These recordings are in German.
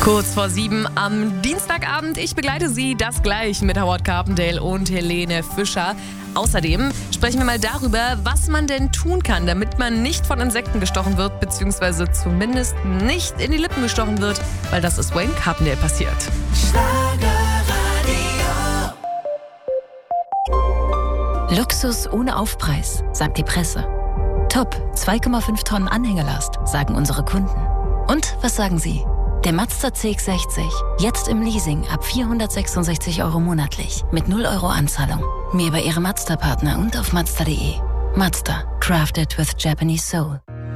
Kurz vor 7 am Dienstagabend. Ich begleite Sie das gleich mit Howard Carpendale und Helene Fischer. Außerdem sprechen wir mal darüber, was man denn tun kann, damit man nicht von Insekten gestochen wird, beziehungsweise zumindest nicht in die Lippen gestochen wird, weil das ist Wayne Carpendale passiert. Luxus ohne Aufpreis, sagt die Presse. Top, 2,5 Tonnen Anhängelast, sagen unsere Kunden. Und was sagen Sie? Der Mazda CX-60, jetzt im Leasing ab 466 € monatlich, mit 0 € Anzahlung. Mehr bei Ihrem Mazda-Partner und auf Mazda.de. Mazda, crafted with Japanese soul.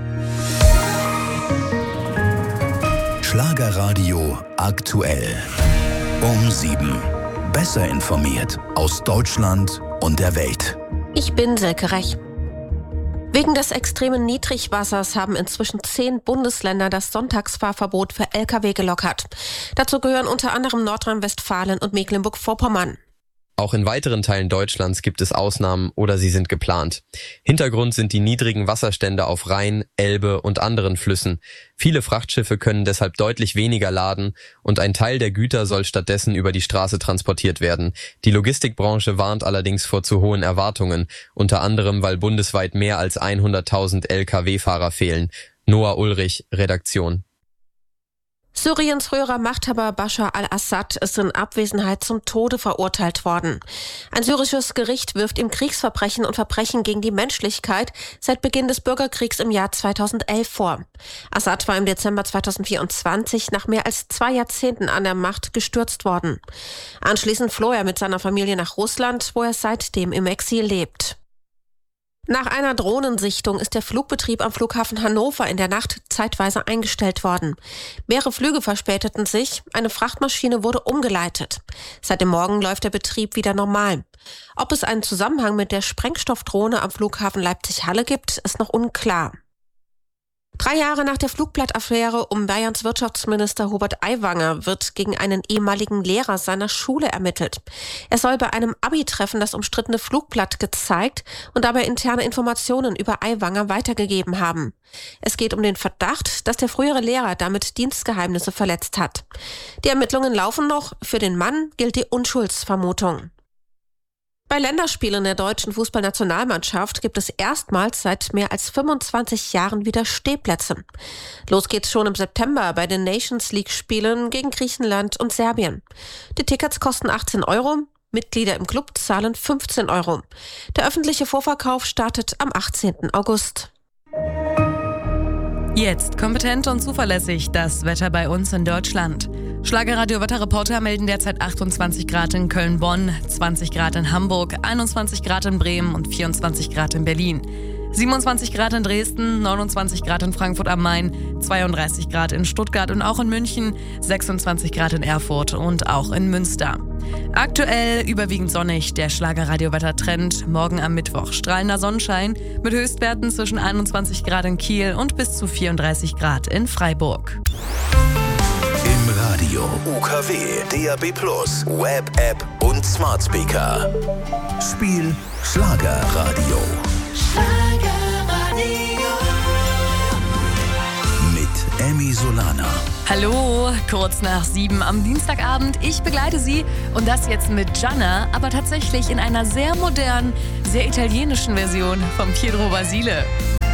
Schlagerradio aktuell. Um 7. Besser informiert aus Deutschland und der Welt. Ich bin Silke Rech. Wegen des extremen Niedrigwassers haben inzwischen 10 Bundesländer das Sonntagsfahrverbot für Lkw gelockert. Dazu gehören unter anderem Nordrhein-Westfalen und Mecklenburg-Vorpommern. Auch in weiteren Teilen Deutschlands gibt es Ausnahmen oder sie sind geplant. Hintergrund sind die niedrigen Wasserstände auf Rhein, Elbe und anderen Flüssen. Viele Frachtschiffe können deshalb deutlich weniger laden und ein Teil der Güter soll stattdessen über die Straße transportiert werden. Die Logistikbranche warnt allerdings vor zu hohen Erwartungen, unter anderem weil bundesweit mehr als 100.000 Lkw-Fahrer fehlen. Noah Ulrich, Redaktion. Syriens früherer Machthaber Bashar al-Assad ist in Abwesenheit zum Tode verurteilt worden. Ein syrisches Gericht wirft ihm Kriegsverbrechen und Verbrechen gegen die Menschlichkeit seit Beginn des Bürgerkriegs im Jahr 2011 vor. Assad war im Dezember 2024 nach mehr als 2 Jahrzehnten an der Macht gestürzt worden. Anschließend floh er mit seiner Familie nach Russland, wo er seitdem im Exil lebt. Nach einer Drohnensichtung ist der Flugbetrieb am Flughafen Hannover in der Nacht zeitweise eingestellt worden. Mehrere Flüge verspäteten sich, eine Frachtmaschine wurde umgeleitet. Seit dem Morgen läuft der Betrieb wieder normal. Ob es einen Zusammenhang mit der Sprengstoffdrohne am Flughafen Leipzig-Halle gibt, ist noch unklar. 3 Jahre nach der Flugblattaffäre um Bayerns Wirtschaftsminister Hubert Aiwanger wird gegen einen ehemaligen Lehrer seiner Schule ermittelt. Er soll bei einem Abi-Treffen das umstrittene Flugblatt gezeigt und dabei interne Informationen über Aiwanger weitergegeben haben. Es geht um den Verdacht, dass der frühere Lehrer damit Dienstgeheimnisse verletzt hat. Die Ermittlungen laufen noch. Für den Mann gilt die Unschuldsvermutung. Bei Länderspielen der deutschen Fußballnationalmannschaft gibt es erstmals seit mehr als 25 Jahren wieder Stehplätze. Los geht's schon im September bei den Nations League-Spielen gegen Griechenland und Serbien. Die Tickets kosten 18 €, Mitglieder im Club zahlen 15 €. Der öffentliche Vorverkauf startet am 18. August. Jetzt kompetent und zuverlässig das Wetter bei uns in Deutschland. Schlagerradio-Wetterreporter melden derzeit 28 Grad in Köln-Bonn, 20 Grad in Hamburg, 21 Grad in Bremen und 24 Grad in Berlin. 27 Grad in Dresden, 29 Grad in Frankfurt am Main, 32 Grad in Stuttgart und auch in München, 26 Grad in Erfurt und auch in Münster. Aktuell überwiegend sonnig, der Schlagerradio-Wettertrend. Morgen am Mittwoch strahlender Sonnenschein mit Höchstwerten zwischen 21 Grad in Kiel und bis zu 34 Grad in Freiburg. Im Radio, UKW, DAB+, Web-App und Smart Speaker. Spiel Schlagerradio. Mit Emmy Solana. Hallo, kurz nach 7 am Dienstagabend. Ich begleite Sie und das jetzt mit Gianna, aber tatsächlich in einer sehr modernen, sehr italienischen Version von Pietro Basile.